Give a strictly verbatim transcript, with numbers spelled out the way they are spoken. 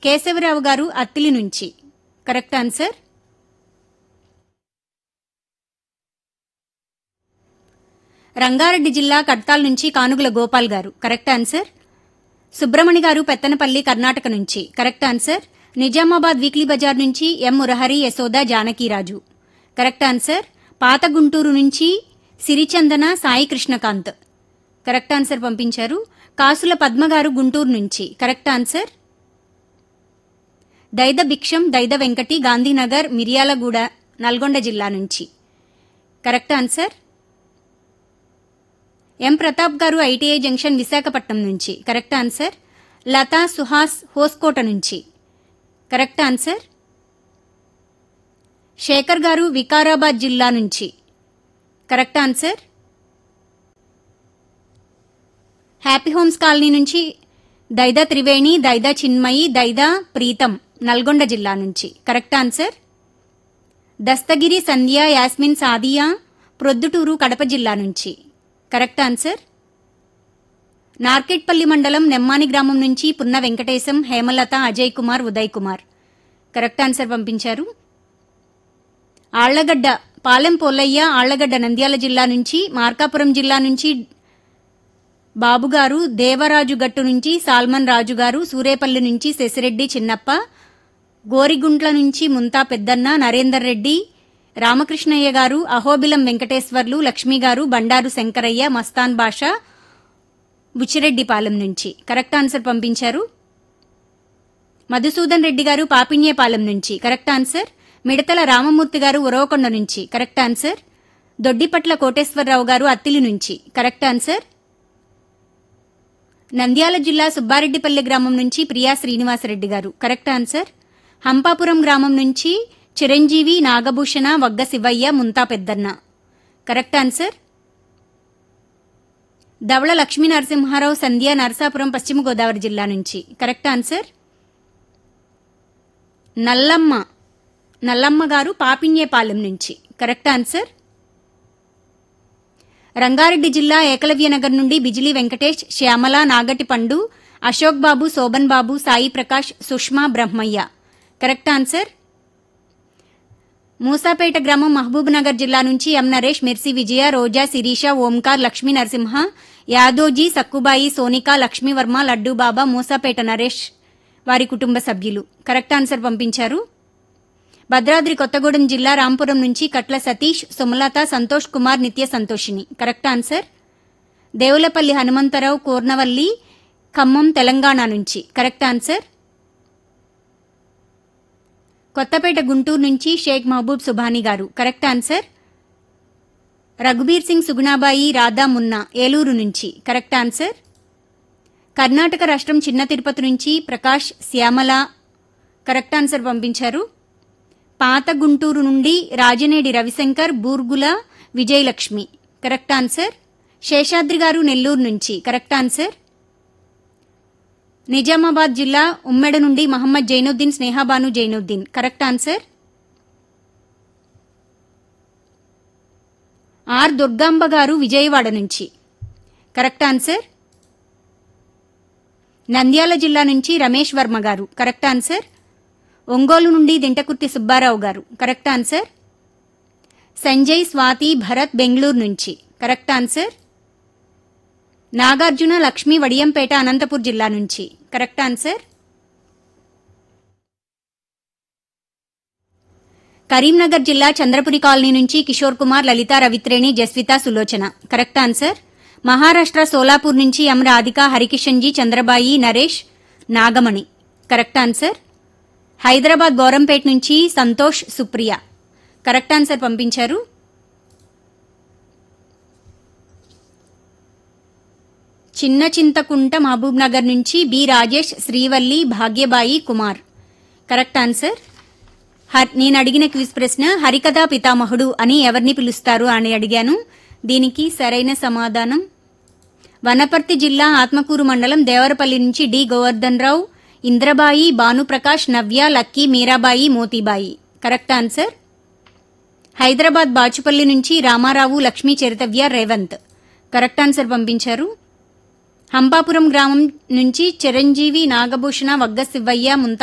కేశవరావు గారు అత్తిలి నుంచి. Correct answer. Rangareddy జిల్లా కడ్తాల్ నుంచి కానుగుల గోపాల్ గారు. Correct answer. సుబ్రమణి గారు పెత్తనపల్లి కర్ణాటక నుంచి. Correct answer. Nizamabad weekly Bazar నుంచి ఎం మురహరి యశోద జానకీరాజు. Correct answer. పాత గుంటూరు నుంచి సిరిచందన సాయి కృష్ణకాంత్. కరెక్ట్ ఆన్సర్ పంపించారు. కాసుల పద్మగారు గుంటూరు నుంచి. Correct answer. దైద భిక్షం దైద వెంకటి గాంధీనగర్ మిర్యాలగూడ నల్గొండ జిల్లా నుంచి. Correct answer. ఎం ప్రతాప్ గారు ఐటీఐ జంక్షన్ విశాఖపట్నం నుంచి. Correct answer. లతా సుహాస్ హోస్కోట నుంచి. Correct answer. శేఖర్ గారు వికారాబాద్ జిల్లా నుంచి. Correct answer. Happy homes colony నుంచి దైదా త్రివేణి దైదా చిన్మయి దైదా ప్రీతం నల్గొండ జిల్లా నుంచి. Correct answer. దస్తగిరి సంధ్య యాస్మిన్ సాదియా ప్రొద్దుటూరు కడప జిల్లా నుంచి. Correct answer. నార్కెట్పల్లి మండలం నెమ్మాని గ్రామం నుంచి పున్న వెంకటేశం హేమలత అజయ్ కుమార్ ఉదయ్ కుమార్. కరెక్ట్ ఆన్సర్ పంపించారు. ఆళ్లగడ్డ పాలెం పోలయ్య ఆళ్లగడ్డ నంద్యాల జిల్లా నుంచి. మార్కాపురం జిల్లా నుంచి బాబుగారు దేవరాజు గట్టు నుంచి సాల్మన్ రాజు గారు. సూరేపల్లి నుంచి శశిరెడ్డి చిన్నప్ప. గోరిగుంట్ల నుంచి ముంతా పెద్దన్న నరేందర్ రెడ్డి రామకృష్ణయ్య గారు. అహోబిలం వెంకటేశ్వర్లు లక్ష్మి గారు బండారు శంకరయ్య మస్తాన్ బాషా బుచ్చిరెడ్డిపాలెం నుంచి. కరెక్ట్ ఆన్సర్ పంపించారు. మధుసూదన్ రెడ్డి గారు పాపిన్యేపాలెం నుంచి. Correct answer. మిడతల రామమూర్తి గారు ఉరవకొండ నుంచి. Correct answer. దొడ్డిపట్ల కోటేశ్వరరావు గారు అత్తిలి నుంచి. Correct answer. నంద్యాల జిల్లా సుబ్బారెడ్డిపల్లి గ్రామం నుంచి ప్రియా శ్రీనివాసరెడ్డి గారు. Correct answer. హంపాపురం గ్రామం నుంచి చిరంజీవి నాగభూషణ వగ్గ శివయ్య ముంతా పెద్దన్న. Correct answer. ధవళ లక్ష్మీ నరసింహారావు సంధ్య నరసాపురం పశ్చిమ గోదావరి జిల్లా నుంచి. Correct answer. నల్లమ్మ నల్లమ్మ గారు పాపిన్యేపాలెం నుంచి. Correct answer. రంగారెడ్డి జిల్లా ఏకలవ్యనగర్ నుండి బిజిలీ వెంకటేష్ శ్యామల నాగటి పండు అశోక్ బాబు శోభన్ బాబు సాయి ప్రకాష్ సుష్మా బ్రహ్మయ్య. Correct answer. మూసాపేట గ్రామం మహబూబ్ నగర్ జిల్లా నుంచి ఎం నరేష్ మెర్సీ విజయ రోజా శిరీష ఓంకార్ లక్ష్మీ నరసింహ యాదోజీ సక్కుబాయి సోనిక లక్ష్మీవర్మ లడ్డూబాబా మూసాపేట నరేష్ వారి కుటుంబ సభ్యులు. కరెక్ట్ ఆన్సర్ పంపించారు. భద్రాద్రి కొత్తగూడెం జిల్లా రాంపురం నుంచి కట్ల సతీష్ సుమలత సంతోష్ కుమార్ నిత్య సంతోషిని. Correct answer. దేవులపల్లి హనుమంతరావు కోర్నవల్లి ఖమ్మం తెలంగాణ నుంచి. Correct answer. కొత్తపేట గుంటూరు నుంచి షేక్ మహబూబ్ సుభాని గారు. Correct answer. రఘుబీర్ సింగ్ సుగుణాబాయి రాధా మున్నా ఏలూరు నుంచి. Correct answer. కర్ణాటక రాష్ట్రం చిన్న తిరుపతి నుంచి ప్రకాష్ శ్యామల. కరెక్ట్ ఆన్సర్ పంపించారు. పాత గుంటూరు నుండి రాజనేడి రవిశంకర్ బూర్గుల విజయలక్ష్మి. Correct answer. శేషాద్రి గారు నెల్లూరు నుంచి. Correct answer. నిజామాబాద్ జిల్లా ఉమ్మెడ నుండి Mohammed Zainuddin Sneha Banu Zainuddin. Correct answer. Are Durgamba గారు విజయవాడ నుంచి. Correct answer. నంద్యాల జిల్లా నుంచి రమేష్ వర్మ గారు. Correct answer. ఒంగోలు నుండి దింటకుర్తి సుబ్బారావు గారు. Correct answer. సంజయ్ స్వాతి భరత్ బెంగళూరు నుంచి. Correct answer. నాగార్జున లక్ష్మి వడియంపేట అనంతపూర్ జిల్లా నుంచి. Correct answer. కరీంనగర్ జిల్లా చంద్రపురి కాలనీ నుంచి కిషోర్ కుమార్ లలిత రవిత్రేణి జస్విత సులోచన. Correct answer. మహారాష్ట్ర సోలాపూర్ నుంచి ఎం రాధిక హరికిషన్జీ చంద్రబాయి నరేష్ నాగమణి. Correct answer. హైదరాబాద్ గౌరంపేట నుంచి సంతోష్ సుప్రియ. కరెక్ట్ ఆన్సర్ పంపించారు. చిన్న చింతకుంట మహబూబ్ నగర్ నుంచి B Rajesh Srivalli భాగ్యబాయి Kumar. Correct answer. నేను అడిగిన క్విజ్ ప్రశ్న హరికథా పితామహుడు అని ఎవరిని పిలుస్తారు అని అడిగాను. దీనికి సరైన సమాధానం వనపర్తి జిల్లా ఆత్మకూరు మండలం దేవరపల్లి నుంచి డి గోవర్ధన్ రావు ఇంద్రబాయి భానుప్రకాష్ నవ్య lucky Mirabai Motibai. Correct answer. Hyderabad Bachupally నుంచి రామారావు లక్ష్మీ చరితవ్య రేవంత్. కరెక్ట్ ఆన్సర్ పంపించారు. హంపాపురం గ్రామం నుంచి చిరంజీవి నాగభూషణ వగ్గ శివయ్య ముంతా